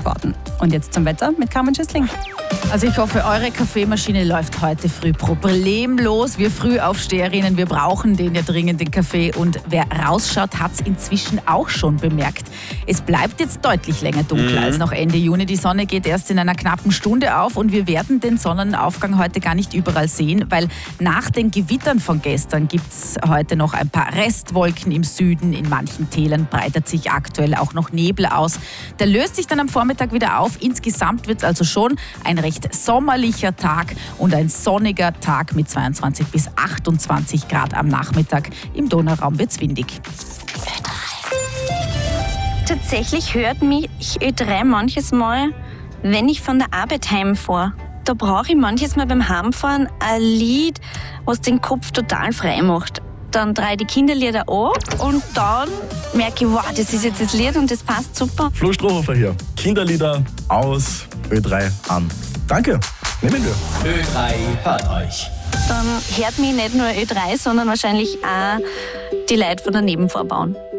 geworden. Und jetzt zum Wetter mit Carmen Schüssling. Also ich hoffe, eure Kaffeemaschine läuft heute früh problemlos. Wir Frühaufsteherinnen, wir brauchen den ja dringend, den Kaffee. Und wer rausschaut, hat es inzwischen auch schon bemerkt. Es bleibt jetzt deutlich länger dunkler als noch Ende Juni. Die Sonne geht erst in einer knappen Stunde auf und wir werden den Sonnenaufgang heute gar nicht überall sehen, weil nach den Gewittern von gestern gibt es heute noch ein paar Restwolken im Süden. In manchen Tälern breitet sich aktuell auch noch Nebel aus. Der löst sich dann am Vormittag wieder auf. Insgesamt wird es also schon ein recht sommerlicher Tag und ein sonniger Tag mit 22 bis 28 Grad am Nachmittag. Im Donauraum wird es windig. Tatsächlich hört mich Ö3 manches Mal, wenn ich von der Arbeit heimfahre. Da brauche ich manches Mal beim Heimfahren ein Lied, was den Kopf total frei macht. Dann drehe ich die Kinderlieder an und dann merke ich, wow, das ist jetzt das Lied und das passt super. Flo Strohhofer hier. Kinderlieder aus, Ö3 an. Danke, nehmen wir. Ö3 hört euch. Dann hört mich nicht nur Ö3, sondern wahrscheinlich auch die Leute von der Nebenvorbahn.